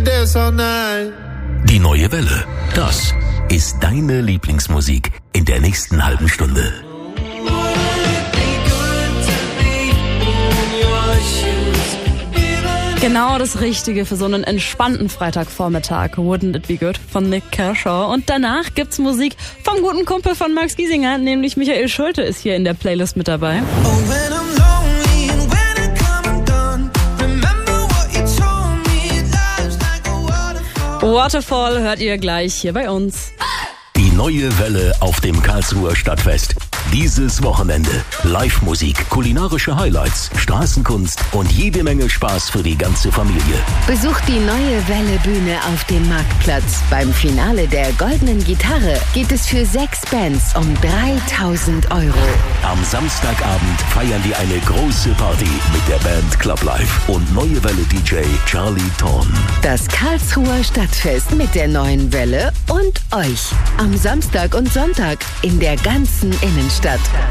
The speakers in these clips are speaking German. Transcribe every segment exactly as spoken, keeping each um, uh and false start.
Die neue Welle, das ist deine Lieblingsmusik in der nächsten halben Stunde. Genau das Richtige für so einen entspannten Freitagvormittag. Wouldn't it be good von Nick Kershaw. Und danach gibt's Musik vom guten Kumpel von Max Giesinger, nämlich Michael Schulte ist hier in der Playlist mit dabei. Waterfall hört ihr gleich hier bei uns. Die neue Welle auf dem Karlsruher Stadtfest. Dieses Wochenende Live-Musik, kulinarische Highlights, Straßenkunst und jede Menge Spaß für die ganze Familie. Besucht die neue Welle-Bühne auf dem Marktplatz. Beim Finale der Goldenen Gitarre geht es für sechs Bands um dreitausend Euro. Am Samstagabend feiern wir eine große Party mit der Band Club Life und neue Welle-D J Charlie Thorn. Das Karlsruher Stadtfest mit der neuen Welle und euch. Am Samstag und Sonntag in der ganzen Innenstadt.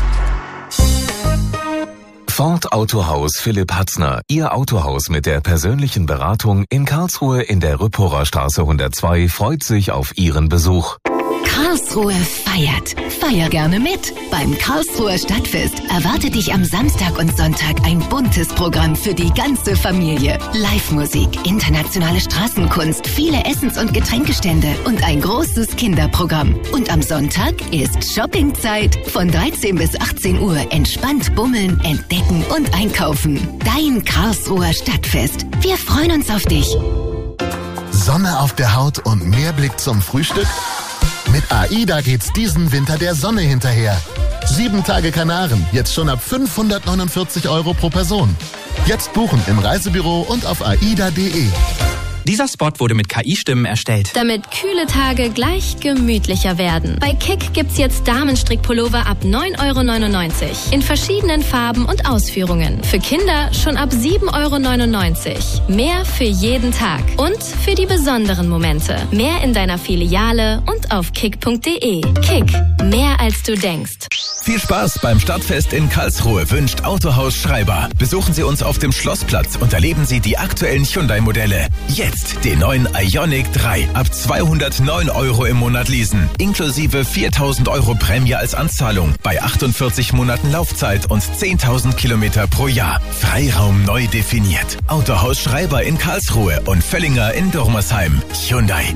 Ford Autohaus Philipp Hatzner, Ihr Autohaus mit der persönlichen Beratung in Karlsruhe in der Rüpporer Straße hundertzwei freut sich auf Ihren Besuch. Karlsruhe feiert. Feier gerne mit. Beim Karlsruher Stadtfest erwartet dich am Samstag und Sonntag ein buntes Programm für die ganze Familie. Live-Musik, internationale Straßenkunst, viele Essens- und Getränkestände und ein großes Kinderprogramm. Und am Sonntag ist Shoppingzeit. Von dreizehn bis achtzehn Uhr entspannt bummeln, entdecken und einkaufen. Dein Karlsruher Stadtfest. Wir freuen uns auf dich. Sonne auf der Haut und mehr Blick zum Frühstück? Mit AIDA geht's diesen Winter der Sonne hinterher. Sieben Tage Kanaren, jetzt schon ab fünfhundertneunundvierzig Euro pro Person. Jetzt buchen im Reisebüro und auf aida punkt de. Dieser Spot wurde mit K I-Stimmen erstellt. Damit kühle Tage gleich gemütlicher werden. Bei Kick gibt's jetzt Damenstrickpullover ab neun Euro neunundneunzig. In verschiedenen Farben und Ausführungen. Für Kinder schon ab sieben Euro neunundneunzig. Mehr für jeden Tag. Und für die besonderen Momente. Mehr in deiner Filiale und auf kick punkt de. Kick. Mehr als du denkst. Viel Spaß beim Stadtfest in Karlsruhe wünscht Autohaus Schreiber. Besuchen Sie uns auf dem Schlossplatz und erleben Sie die aktuellen Hyundai-Modelle. Jetzt den neuen Ioniq drei ab zweihundertneun Euro im Monat leasen. Inklusive viertausend Euro Prämie als Anzahlung bei achtundvierzig Monaten Laufzeit und zehntausend Kilometer pro Jahr. Freiraum neu definiert. Autohaus Schreiber in Karlsruhe und Völlinger in Dormersheim. Hyundai.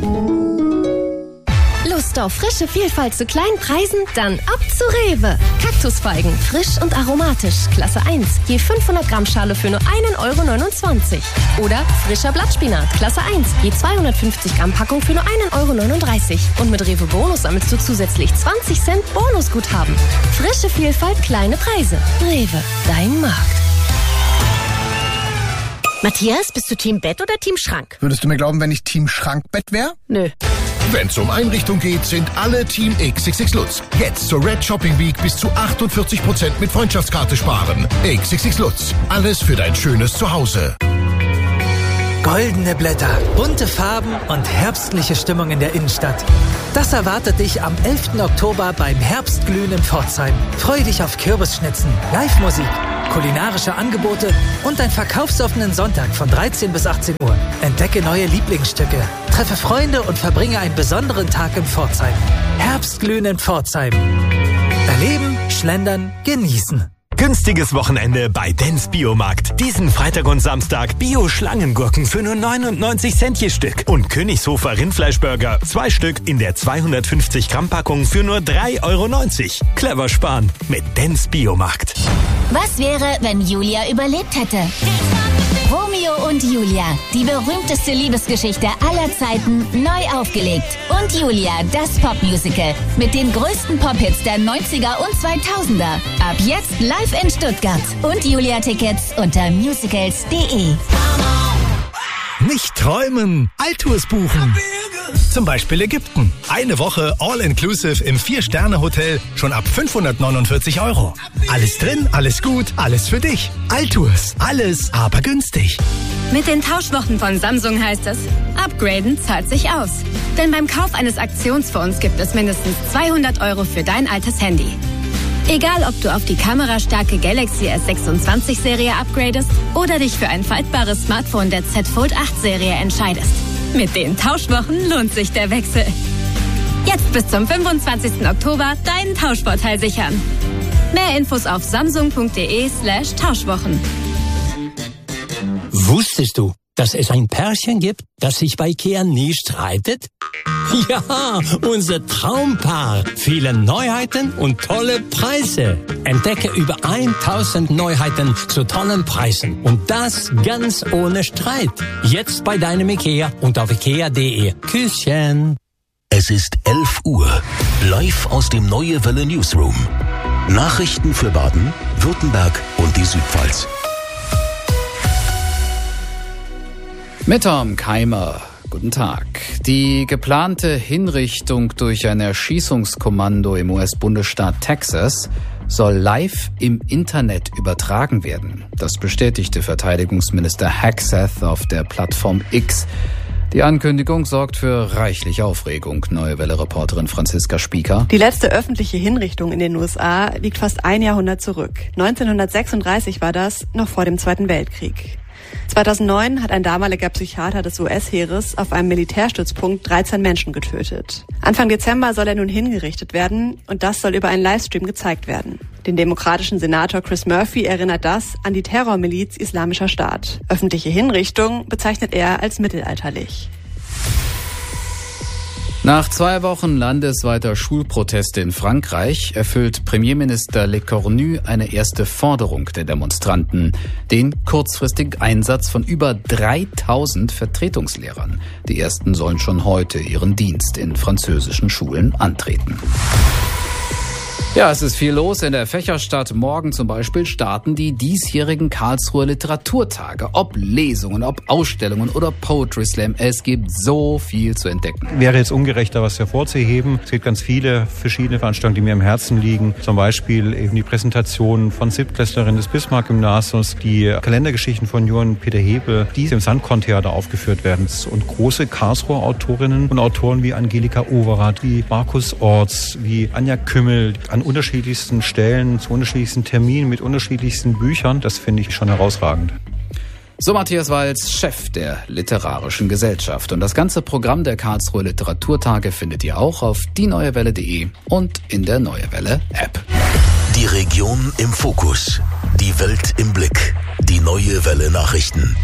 Lust auf frische Vielfalt zu kleinen Preisen? Dann ab zu Rewe. Kaktusfeigen, frisch und aromatisch, Klasse eins. Je fünfhundert Gramm Schale für nur ein Euro neunundzwanzig. Oder frischer Blattspinat, Klasse eins. Je zweihundertfünfzig Gramm Packung für nur ein Euro neununddreißig. Und mit Rewe Bonus sammelst du zusätzlich zwanzig Cent Bonusguthaben. Frische Vielfalt, kleine Preise. Rewe, dein Markt. Matthias, bist du Team Bett oder Team Schrank? Würdest du mir glauben, wenn ich Team Schrankbett wäre? Nö. Wenn es um Einrichtung geht, sind alle Team X X X Lutz. Jetzt zur Red Shopping Week bis zu achtundvierzig Prozent mit Freundschaftskarte sparen. X X X Lutz. Alles für dein schönes Zuhause. Goldene Blätter, bunte Farben und herbstliche Stimmung in der Innenstadt. Das erwartet dich am elften Oktober beim Herbstglühen in Pforzheim. Freu dich auf Kürbisschnitzen, Live-Musik, kulinarische Angebote und einen verkaufsoffenen Sonntag von dreizehn bis achtzehn Uhr. Entdecke neue Lieblingsstücke, treffe Freunde und verbringe einen besonderen Tag in Pforzheim. Herbstglühen in Pforzheim. Erleben, schlendern, genießen. Günstiges Wochenende bei Dens Biomarkt. Diesen Freitag und Samstag Bio-Schlangengurken für nur neunundneunzig Cent je Stück. Und Königshofer Rindfleischburger, zwei Stück in der zweihundertfünfzig Gramm Packung für nur drei Euro neunzig. Clever sparen mit Dens Biomarkt. Was wäre, wenn Julia überlebt hätte? Romeo und Julia, die berühmteste Liebesgeschichte aller Zeiten, neu aufgelegt. Und Julia, das Popmusical mit den größten Pop-Hits der neunziger und zweitausender. Ab jetzt live in Stuttgart. Und Julia-Tickets unter musicals punkt de. Nicht träumen, Altours buchen. Zum Beispiel Ägypten. Eine Woche All-Inclusive im Vier-Sterne-Hotel schon ab fünfhundertneunundvierzig Euro. Alles drin, alles gut, alles für dich. Altours, alles aber günstig. Mit den Tauschwochen von Samsung heißt es, upgraden zahlt sich aus. Denn beim Kauf eines Aktionsfonds gibt es mindestens zweihundert Euro für dein altes Handy. Egal, ob du auf die kamerastarke Galaxy S sechsundzwanzig Serie upgradest oder dich für ein faltbares Smartphone der Z Fold acht Serie entscheidest. Mit den Tauschwochen lohnt sich der Wechsel. Jetzt bis zum fünfundzwanzigsten Oktober deinen Tauschvorteil sichern. Mehr Infos auf samsung.de slash Tauschwochen. Wusstest du, dass es ein Pärchen gibt, das sich bei Ikea nie streitet? Ja, unser Traumpaar. Viele Neuheiten und tolle Preise. Entdecke über tausend Neuheiten zu tollen Preisen. Und das ganz ohne Streit. Jetzt bei deinem Ikea und auf ikea punkt de. Küsschen. Es ist elf Uhr. Live aus dem Neue Welle Newsroom. Nachrichten für Baden, Württemberg und die Südpfalz. Mit Tom Keimer. Guten Tag. Die geplante Hinrichtung durch ein Erschießungskommando im U S-Bundesstaat Texas soll live im Internet übertragen werden. Das bestätigte Verteidigungsminister Hegseth auf der Plattform X. Die Ankündigung sorgt für reichlich Aufregung. Neue Welle-Reporterin Franziska Spieker. Die letzte öffentliche Hinrichtung in den U S A liegt fast ein Jahrhundert zurück. neunzehnhundertsechsunddreißig war das, noch vor dem Zweiten Weltkrieg. zweitausendneun hat ein damaliger Psychiater des U S-Heeres auf einem Militärstützpunkt dreizehn Menschen getötet. Anfang Dezember soll er nun hingerichtet werden und das soll über einen Livestream gezeigt werden. Den demokratischen Senator Chris Murphy erinnert das an die Terrormiliz Islamischer Staat. Öffentliche Hinrichtung bezeichnet er als mittelalterlich. Nach zwei Wochen landesweiter Schulproteste in Frankreich erfüllt Premierminister Lecornu eine erste Forderung der Demonstranten, den kurzfristigen Einsatz von über dreitausend Vertretungslehrern. Die ersten sollen schon heute ihren Dienst in französischen Schulen antreten. Ja, es ist viel los in der Fächerstadt. Morgen zum Beispiel starten die diesjährigen Karlsruher Literaturtage. Ob Lesungen, ob Ausstellungen oder Poetry Slam. Es gibt so viel zu entdecken. Wäre jetzt ungerecht, da was hervorzuheben. Es gibt ganz viele verschiedene Veranstaltungen, die mir am Herzen liegen. Zum Beispiel eben die Präsentation von Siebtklässlerinnen des Bismarck-Gymnasiums, die Kalendergeschichten von Johann Peter Hebel, die im Sandkorn-Theater aufgeführt werden. Und große Karlsruher Autorinnen und Autoren wie Angelika Overath, wie Markus Orts, wie Anja Kümmel, an unterschiedlichsten Stellen, zu unterschiedlichsten Terminen, mit unterschiedlichsten Büchern. Das finde ich schon herausragend. So Matthias Walz, Chef der Literarischen Gesellschaft. Und das ganze Programm der Karlsruher Literaturtage findet ihr auch auf die neue welle punkt de und in der Neue Welle App. Die Region im Fokus. Die Welt im Blick. Die Neue Welle Nachrichten.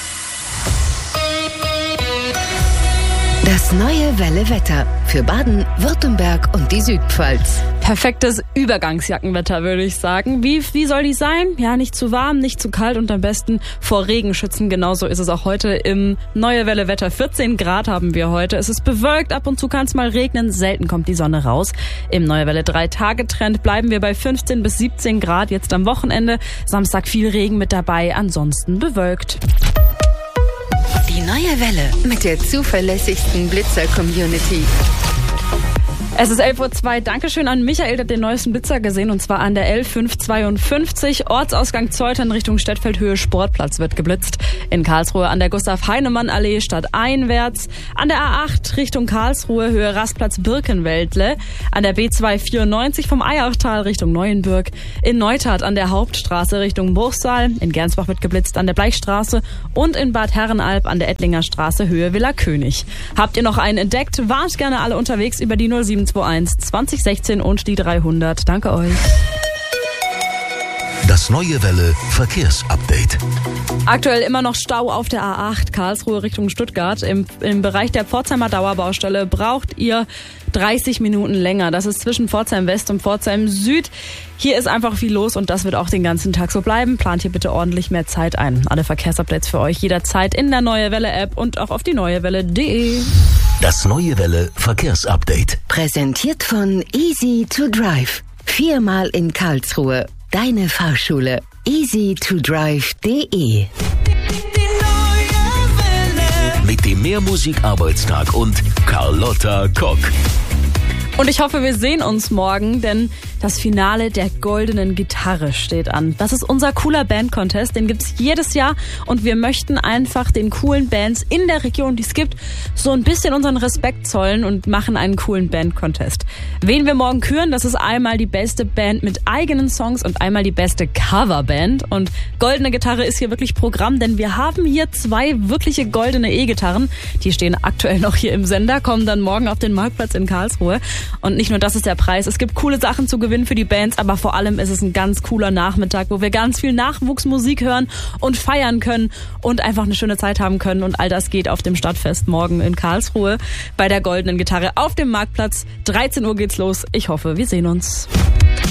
Das Neue Welle Wetter für Baden, Württemberg und die Südpfalz. Perfektes Übergangsjackenwetter, würde ich sagen. Wie, wie soll die sein? Ja, nicht zu warm, nicht zu kalt und am besten vor Regen schützen. Genauso ist es auch heute im Neue Welle Wetter. vierzehn Grad haben wir heute. Es ist bewölkt, ab und zu kann es mal regnen. Selten kommt die Sonne raus. Im Neue Welle drei Tage Trend bleiben wir bei fünfzehn bis siebzehn Grad. Jetzt am Wochenende. Samstag viel Regen mit dabei, ansonsten bewölkt. Die Neue Welle mit der zuverlässigsten Blitzer-Community. Es ist elf Uhr zwei. Dankeschön an Michael, der hat den neuesten Blitzer gesehen, und zwar an der L fünf zweiundfünfzig. Ortsausgang Zeutern Richtung Stettfeldhöhe Sportplatz wird geblitzt. In Karlsruhe an der Gustav-Heinemann-Allee stadteinwärts. An der A acht Richtung Karlsruhe Höhe Rastplatz Birkenwäldle. An der B zweihundertvierundneunzig vom Eyachtal Richtung Neuenbürg. In Neustadt an der Hauptstraße Richtung Burgsaal. In Gernsbach wird geblitzt an der Bleichstraße. Und in Bad Herrenalb an der Ettlinger Straße Höhe Villa König. Habt ihr noch einen entdeckt? Wart gerne alle unterwegs über die null sieben zwei eins zwanzig sechzehn und die dreihundert. Danke euch. Das Neue Welle Verkehrsupdate. Aktuell immer noch Stau auf der A acht Karlsruhe Richtung Stuttgart. Im, im Bereich der Pforzheimer Dauerbaustelle braucht ihr dreißig Minuten länger. Das ist zwischen Pforzheim West und Pforzheim Süd. Hier ist einfach viel los und das wird auch den ganzen Tag so bleiben. Plant hier bitte ordentlich mehr Zeit ein. Alle Verkehrsupdates für euch jederzeit in der Neue Welle App und auch auf die neuewelle punkt de. Das Neue Welle Verkehrsupdate. Präsentiert von Easy to Drive. Viermal in Karlsruhe. Deine Fahrschule. easy to drive punkt de. Mit dem Mehrmusik-Arbeitstag und Carlotta Kock. Und ich hoffe, wir sehen uns morgen, denn Das Finale der Goldenen Gitarre steht an. Das ist unser cooler Band-Contest, den gibt's jedes Jahr und wir möchten einfach den coolen Bands in der Region, die es gibt, so ein bisschen unseren Respekt zollen und machen einen coolen Band-Contest. Wen wir morgen küren, das ist einmal die beste Band mit eigenen Songs und einmal die beste Coverband. Und Goldene Gitarre ist hier wirklich Programm, denn wir haben hier zwei wirkliche goldene E-Gitarren. Die stehen aktuell noch hier im Sender, kommen dann morgen auf den Marktplatz in Karlsruhe. Und nicht nur das ist der Preis, es gibt coole Sachen zu gewinnen für die Bands, aber vor allem ist es ein ganz cooler Nachmittag, wo wir ganz viel Nachwuchsmusik hören und feiern können und einfach eine schöne Zeit haben können. Und all das geht auf dem Stadtfest morgen in Karlsruhe bei der Goldenen Gitarre auf dem Marktplatz. dreizehn Uhr geht's los. Ich hoffe, wir sehen uns.